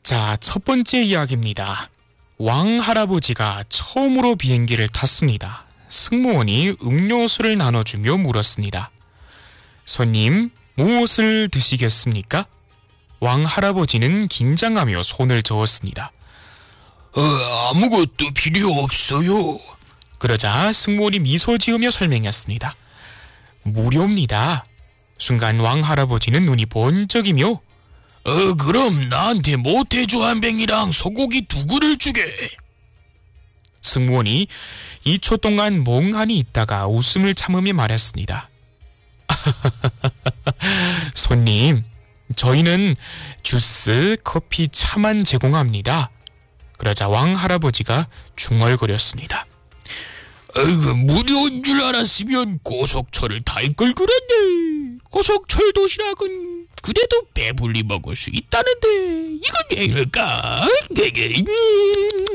자, 첫 번째 이야기입니다. 왕 할아버지가 처음으로 비행기를 탔습니다. 승무원이 음료수를 나눠주며 물었습니다. 손님, 무엇을 드시겠습니까? 왕 할아버지는 긴장하며 손을 저었습니다. 아무것도 필요 없어요. 그러자 승무원이 미소 지으며 설명했습니다. 무료입니다. 순간 왕 할아버지는 눈이 번쩍이며 그럼 나한테 모태주 한 병이랑 소고기 2그릇 주게. 승무원이 2초 동안 멍하니 있다가 웃음을 참으며 말했습니다. 손님, 저희는 주스, 커피, 차만 제공합니다. 그러자 왕 할아버지가 중얼거렸습니다. 무료인 줄 알았으면 고속철을 탈 걸 그랬네. 고속철 도시락은 그래도 배불리 먹을 수 있다는데 이건 왜 이럴까?